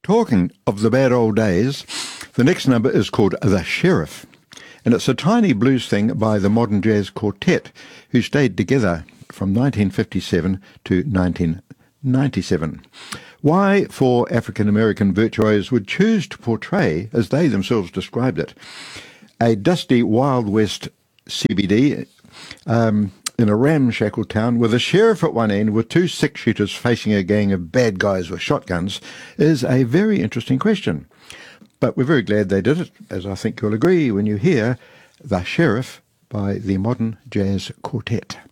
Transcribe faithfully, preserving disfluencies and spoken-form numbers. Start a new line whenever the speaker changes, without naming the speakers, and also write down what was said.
Talking of the bad old days, the next number is called The Sheriff, and it's a tiny blues thing by the Modern Jazz Quartet, who stayed together from nineteen fifty-seven to nineteen ninety-seven. Why four African-American virtuos would choose to portray, as they themselves described it, a dusty Wild West C B D um, in a ramshackle town with a sheriff at one end with two six-shooters facing a gang of bad guys with shotguns is a very interesting question. But we're very glad they did it, as I think you'll agree when you hear The Sheriff by the Modern Jazz Quartet.